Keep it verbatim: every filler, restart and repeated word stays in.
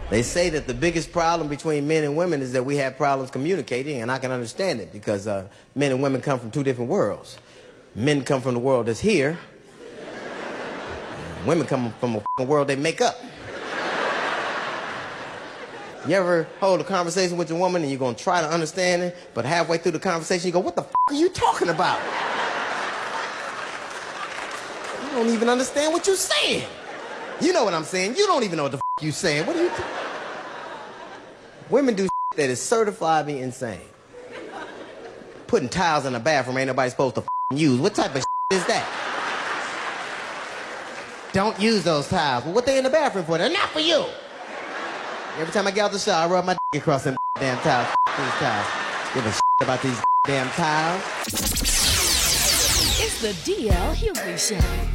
They say that the biggest problem between men and women is that we have problems communicating, and I can understand it because uh, men and women come from two different worlds. Men come from the world that's here. Women come from a world they make up. You ever hold a conversation with your woman and you're going to try to understand it, but halfway through the conversation you go, what the f*** are you talking about? You don't even understand what you're saying. You know what I'm saying. You don't even know what the f*** you're saying. What are you doing? Women do shit that is certifiably insane. Putting tiles in the bathroom ain't nobody supposed to f*** use. What type of shit is that? Don't use those tiles. Well, what they in the bathroom for? They're not for you. Every time I get out the shower, I rub my dick across them damn tiles. These tiles. Give a shit about these damn tiles. It's the D L Hughley Show.